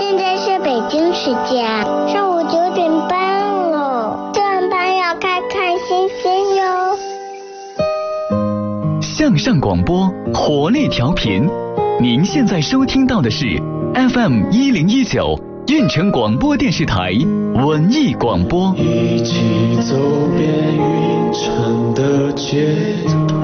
现在是北京时间上午9点半了，上班要看看星星哟。 向上广播，活力调频。您现在收听到的是 FM1019运城广播电视台文艺广播。 一起走遍运城的街头。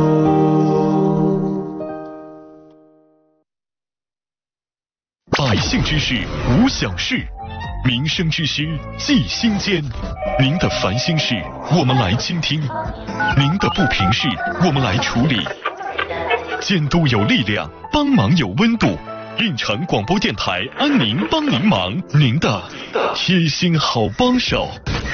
百姓之事无小事，民生之需记心间。您的烦心事我们来倾听，您的不平事我们来处理。监督有力量，帮忙有温度。运城广播电台安宁帮您忙，您的贴心好帮手。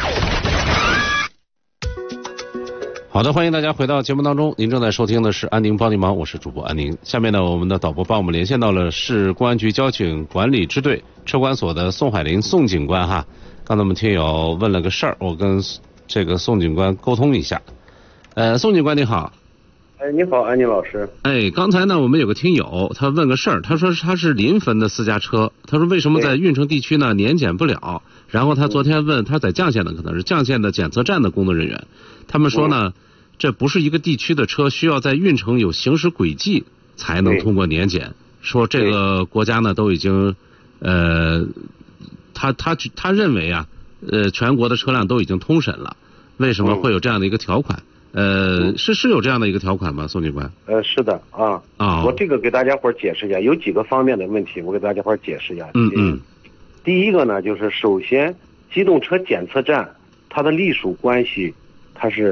好的，欢迎大家回到节目当中，您正在收听的是安宁帮您忙，我是主播安宁。下面呢，我们的导播帮我们连线到了市公安局交警管理支队车管所的宋海林宋警官哈。刚才我们听友问了个事儿，我跟这个宋警官沟通一下。宋警官你好。 你好，安宁老师。 刚才呢，我们有个听友他问个事儿，他说他是临汾的私家车，他说为什么在运城地区呢年检不了？然后他昨天问他在绛县的，可能是绛县的检测站的工作人员，他们说呢，这不是一个地区的车，需要在运城有行驶轨迹才能通过年检。说这个国家呢都已经，他认为啊，全国的车辆都已经通审了，为什么会有这样的一个条款？是有这样的一个条款吗，宋警官？ 是的啊。我这个给大家伙解释一下，有几个方面的问题，我给大家伙解释一下。第一个呢，就是首先机动车检测站它的隶属关系，它是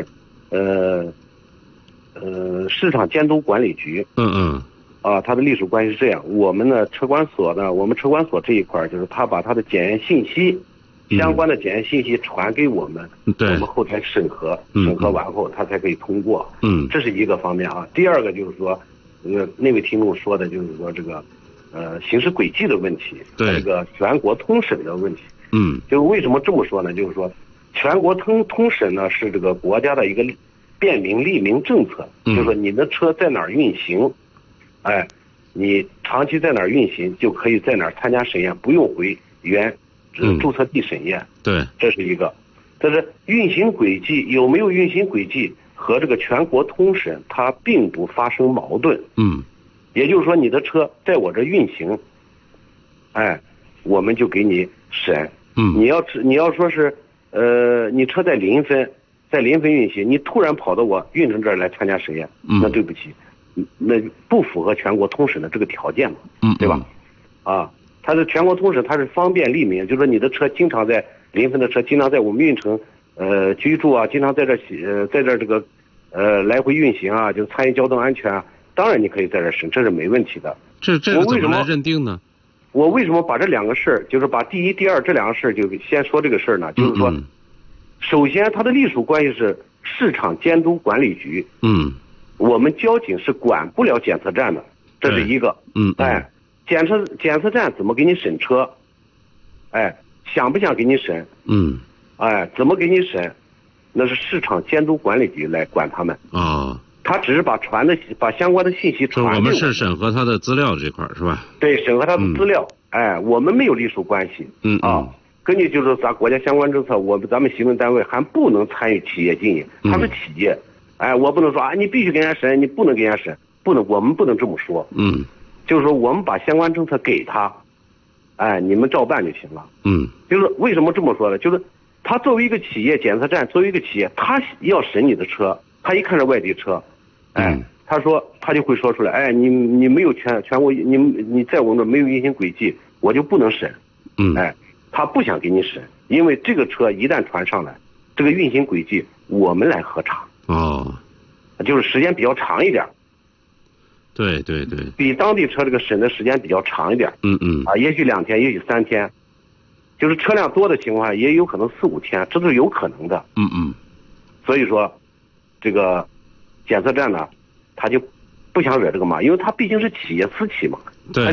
市场监督管理局。它的隶属关系是这样。我们呢车管所呢，我们车管所这一块就是他把他的检验信息。相关的检验信息传给我们，我们后台审核，审核完后他才可以通过。这是一个方面啊。第二个就是说，那位听众说的就是说这个，行驶轨迹的问题，这个全国通审的问题。就是为什么这么说呢？就是说，全国通审呢是这个国家的一个便民利民政策，就是说你的车在哪儿运行，你长期在哪儿运行就可以在哪儿参加审验，不用回原。注册地审验，这是一个。但是运行轨迹有没有运行轨迹和这个全国通审它并不发生矛盾。也就是说你的车在我这运行，我们就给你审。你要说是你车在临汾运行，你突然跑到我运城这儿来参加审验，那对不起，那不符合全国通审的这个条件嘛，对吧？它是全国通审，它是方便利民，就是说你的车经常在临汾的车经常在我们运城居住啊，经常在这这个来回运行啊，就参与交通安全啊，当然你可以在这审，这是没问题的。 这个怎么来认定呢？ 我为什么把这两个事儿，就是把第一、第二这两个事儿就先说这个事儿呢？就是说，首先它的隶属关系是市场监督管理局。我们交警是管不了检测站的，这是一个。检测站怎么给你审车？想不想给你审？怎么给你审？那是市场监督管理局来管他们。他只是把相关的信息传给我们。 是审核他的资料这块是吧？ 对，审核他的资料。我们没有隶属关系。根据就是咱国家相关政策，咱们行政单位还不能参与企业经营，他是企业。我不能说你必须给人家审，你不能给人家审，不能，我们不能这么说。就是说我们把相关政策给他，你们照办就行了。就是为什么这么说呢？就是他作为一个企业检测站，作为一个企业，他要审你的车，他一看是外地车，他就会说出来，你没有全国，你在我们这没有运行轨迹，我就不能审。他不想给你审，因为这个车一旦传上来，这个运行轨迹我们来核查。就是时间比较长一点。 对， 比当地车这个审的时间比较长一点。也许2天，也许3天，就是车辆多的情况下，也有可能4、5天，这都是有可能的。所以说，这个检测站呢，他就不想惹这个麻，因为他毕竟是企业私企嘛。 对，